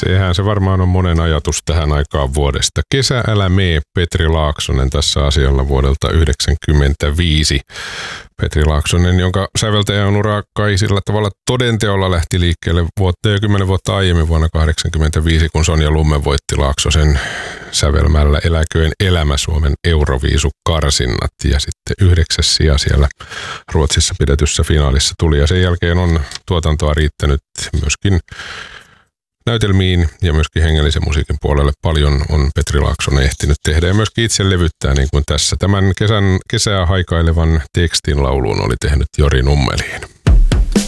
Sehän se varmaan on monen ajatus tähän aikaan vuodesta. Kesä älä mee, Petri Laaksonen tässä asialla vuodelta 1995. Petri Laaksonen, jonka säveltäjän ura kai sillä tavalla todenteolla lähti liikkeelle jo 10 vuotta aiemmin vuonna 1985, kun Sonja Lumme voitti Laaksosen sävelmällä Eläköön elämä Suomen Euroviisukarsinnat. Ja sitten 9. sija siellä Ruotsissa pidetyssä finaalissa tuli. Ja sen jälkeen on tuotantoa riittänyt myöskin näytelmiin ja myöskin hengellisen musiikin puolelle paljon on Petri Laaksonen ehtinyt tehdä ja myöskin itse levyttää, niin kuin tässä. Tämän kesää haikailevan tekstin lauluun oli tehnyt Jori Nummeliin.